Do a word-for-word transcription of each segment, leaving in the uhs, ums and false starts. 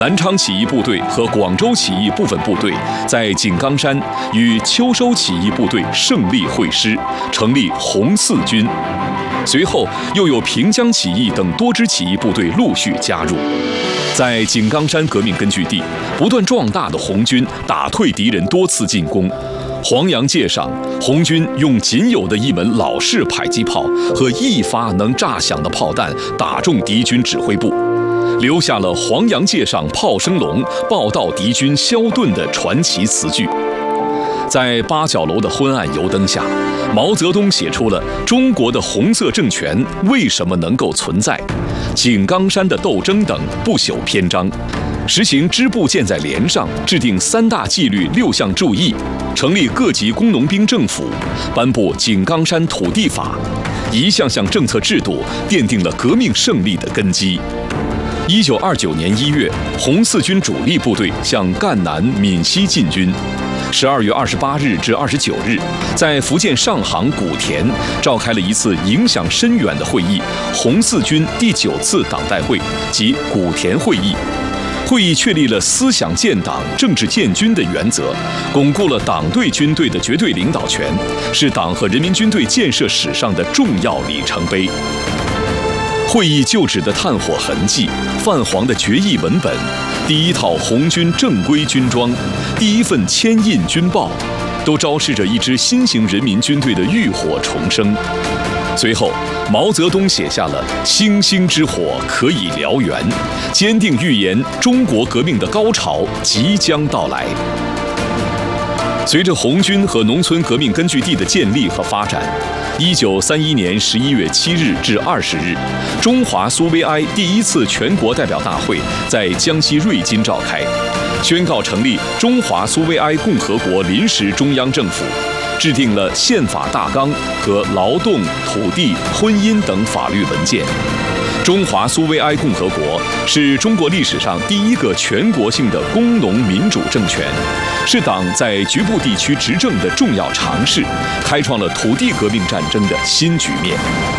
南昌起义部队和广州起义部分部队在井冈山与秋收起义部队胜利会师，成立红四军。随后又有平江起义等多支起义部队陆续加入。在井冈山革命根据地，不断壮大的红军打退敌人多次进攻。黄杨界上，红军用仅有的一门老式迫击炮和一发能炸响的炮弹打中敌军指挥部，留下了黄杨界上炮声隆，报到敌军消遁的传奇词句。在八角楼的昏暗油灯下，毛泽东写出了中国的红色政权为什么能够存在、井冈山的斗争等不朽篇章，实行支部建在连上，制定三大纪律六项注意，成立各级工农兵政府，颁布井冈山土地法，一项项政策制度奠定了革命胜利的根基。一九二九年一月，红四军主力部队向赣南、闽西进军。十二月二十八日至二十九日，在福建上杭古田召开了一次影响深远的会议——红四军第九次党代会及古田会议。会议确立了思想建党、政治建军的原则，巩固了党对军队的绝对领导权，是党和人民军队建设史上的重要里程碑。会议旧址的炭火痕迹、泛黄的决议文本、第一套红军正规军装、第一份签印军报，都昭示着一支新型人民军队的浴火重生。随后，毛泽东写下了“星星之火可以燎原”，坚定预言中国革命的高潮即将到来。随着红军和农村革命根据地的建立和发展，一九三一年十一月七日至二十日，中华苏维埃第一次全国代表大会在江西瑞金召开，宣告成立中华苏维埃共和国临时中央政府，制定了宪法大纲和劳动、土地、婚姻等法律文件。中华苏维埃共和国是中国历史上第一个全国性的工农民主政权，是党在局部地区执政的重要尝试，开创了土地革命战争的新局面。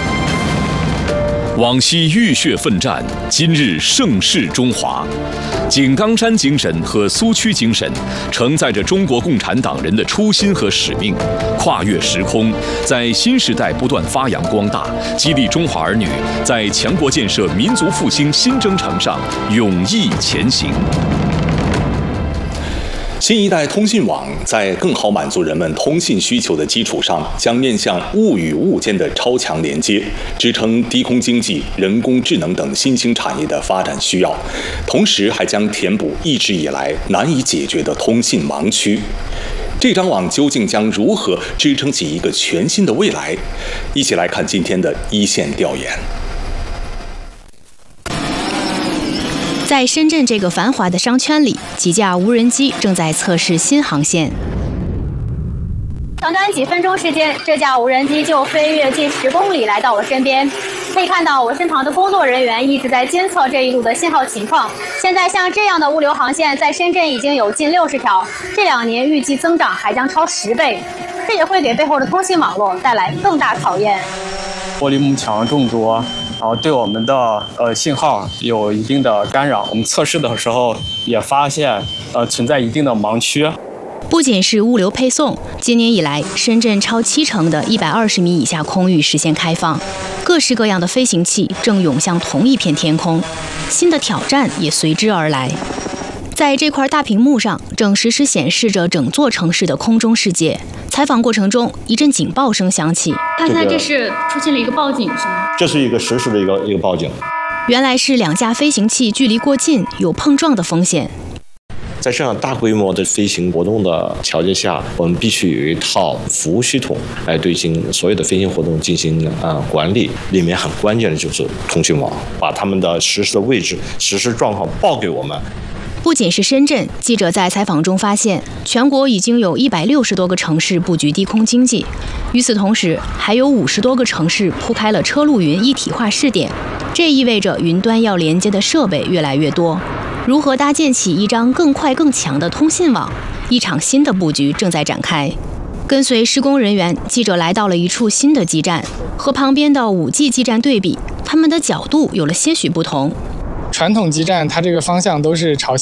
往昔浴血奋战，今日盛世中华。井冈山精神和苏区精神承载着中国共产党人的初心和使命，跨越时空，在新时代不断发扬光大，激励中华儿女在强国建设、民族复兴新征程上勇毅前行。 新一代通信网在更好满足人们通信需求的基础上，将面向物与物间的超强连接，支撑低空经济、人工智能等新兴产业的发展需要，同时还将填补一直以来难以解决的通信盲区。这张网究竟将如何支撑起一个全新的未来？一起来看今天的一线调研。 在深圳这个繁华的商圈里，几架无人机正在测试新航线。 短短几分钟时间，这架无人机就飞跃近十公里来到我身边。可以看到，我身旁的工作人员一直在监测这一路的信号情况。现在，像这样的物流航线在深圳已经有近六十条，这两年预计增长还将超十倍。这也会给背后的通信网络带来更大考验。 玻璃幕墙众多，然后对我们的呃信号有一定的干扰。我们测试的时候也发现，呃存在一定的盲区。 不仅是物流配送，今年以来，深圳超七成的一百二十米以下空域实现开放，各式各样的飞行器正涌向同一片天空，新的挑战也随之而来。在这块大屏幕上，正实时显示着整座城市的空中世界。采访过程中，一阵警报声响起。 看来这是出现了一个报警，是吗？ 这是一个实时的一个一个报警。 原来是两架飞行器距离过近，有碰撞的风险。 在这样大规模的飞行活动的条件下，我们必须有一套服务系统来对进所有的飞行活动进行啊、呃、管理。里面很关键的就是通信网，把他们的实时的位置、实时状况报给我们。 不仅是深圳，记者在采访中发现，全国已经有一百六十多个城市布局低空经济。与此同时，还有五十多个城市铺开了车路云一体化试点。这意味着云端要连接的设备越来越多。如何搭建起一张更快更强的通信网？一场新的布局正在展开。跟随施工人员，记者来到了一处新的基站，和旁边的 五 G 基站对比，它们的角度有了些许不同。 传统基站它这个方向都是朝